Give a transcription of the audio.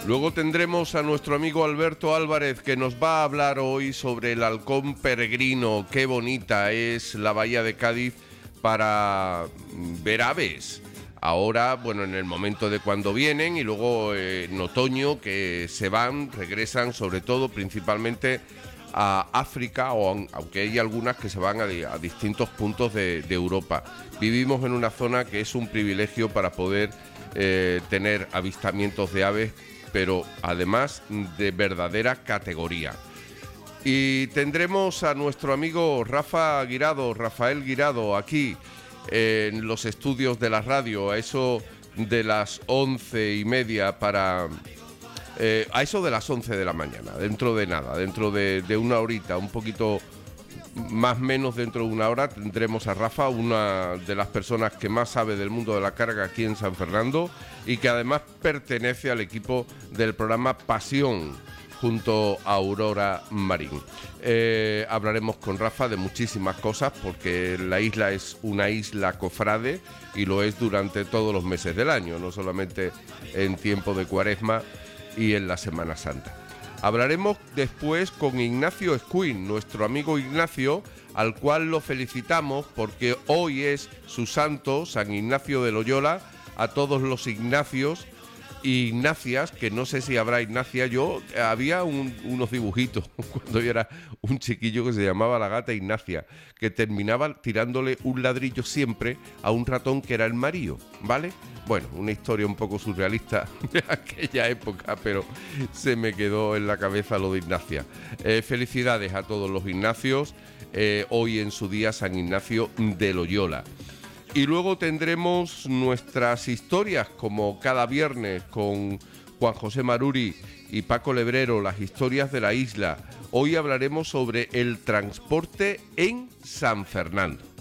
Luego tendremos a nuestro amigo Alberto Álvarez, que nos va a hablar hoy sobre el halcón peregrino. Qué bonita es la bahía de Cádiz para ver aves. Ahora, bueno, en el momento de cuando vienen y luego en otoño que se van, regresan sobre todo, principalmente a África, aunque hay algunas que se van a distintos puntos de Europa. Vivimos en una zona que es un privilegio para poder tener avistamientos de aves, pero además de verdadera categoría. Y tendremos a nuestro amigo Rafael Guirado, aquí en los estudios de la radio, a eso de las 11:30 a eso de las 11 de la mañana, dentro de nada, dentro de una horita, un poquito más o menos dentro de una hora, tendremos a Rafa, una de las personas que más sabe del mundo de la carga aquí en San Fernando y que además pertenece al equipo del programa Pasión junto a Aurora Marín. Hablaremos con Rafa de muchísimas cosas porque la isla es una isla cofrade y lo es durante todos los meses del año, no solamente en tiempo de Cuaresma y en la Semana Santa. Hablaremos después con Ignacio Escuín, nuestro amigo Ignacio, al cual lo felicitamos porque hoy es su santo, San Ignacio de Loyola. A todos los Ignacios y Ignacias, que no sé si habrá Ignacia. Había unos dibujitos cuando yo era un chiquillo que se llamaba La Gata Ignacia, que terminaba tirándole un ladrillo siempre a un ratón que era el marido, ¿vale? Bueno, una historia un poco surrealista de aquella época, pero se me quedó en la cabeza lo de Ignacia. Felicidades a todos los Ignacios, hoy en su día San Ignacio de Loyola. Y luego tendremos nuestras historias, como cada viernes, con Juan José Maruri y Paco Lebrero, las historias de la isla. Hoy hablaremos sobre el transporte en San Fernando.